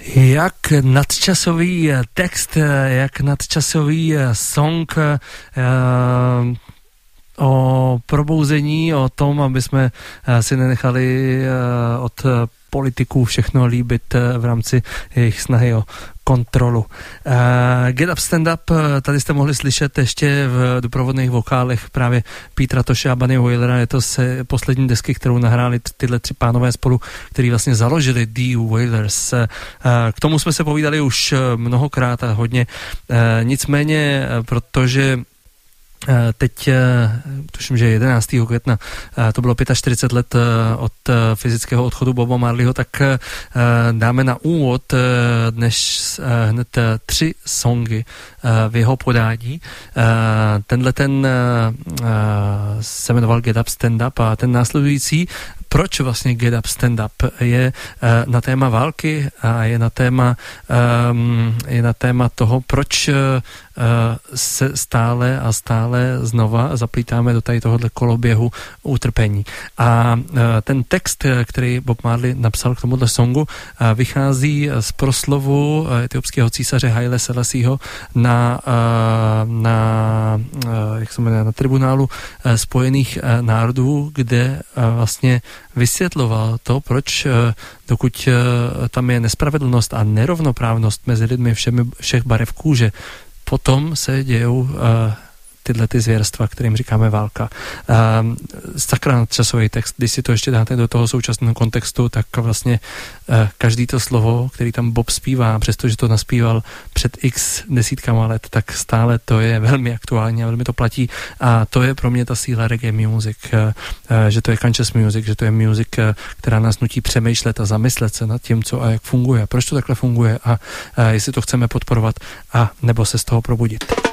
Jak nadčasový text, jak nadčasový song o probouzení, o tom, aby jsme si nenechali od politiků všechno líbit v rámci jejich snahy o kontrolu. Get Up Stand Up, tady jste mohli slyšet ještě v doprovodných vokálech právě Petra Tosche a Bunny Wailera. Je to z poslední desky, kterou nahráli tyhle tři pánové spolu, který vlastně založili The Wailers. K tomu jsme se povídali už mnohokrát a hodně. Nicméně, protože teď, tuším, že 11. května, to bylo 45 let od fyzického odchodu Boba Marleyho, tak dáme na úvod dnes hned 3 songy v jeho podání. Tenhle ten se jmenoval Get Up Stand Up a ten následující, proč vlastně Get Up Stand Up, je na téma války a je na téma toho, proč se stále a stále znova zaplítáme do tady tohohle koloběhu utrpení. A ten text, který Bob Marley napsal k tomuhle songu, vychází z proslovu etiopského císaře Haile Selassieho na tribunálu Spojených národů, kde vlastně vysvětloval to, proč dokud tam je nespravedlnost a nerovnoprávnost mezi lidmi všech barev kůže, potom se dějou tyhle ty zvěrstva, kterým říkáme válka. Sakra nadčasový text, když si to ještě dáte do toho současného kontextu, tak vlastně každý to slovo, který tam Bob zpívá, přestože to naspíval před x desítkama let, tak stále to je velmi aktuální a velmi to platí. A to je pro mě ta síla reggae music, že to je conscious music, že to je music, která nás nutí přemýšlet a zamyslet se nad tím, co a jak funguje, proč to takhle funguje a jestli to chceme podporovat a nebo se z toho probudit.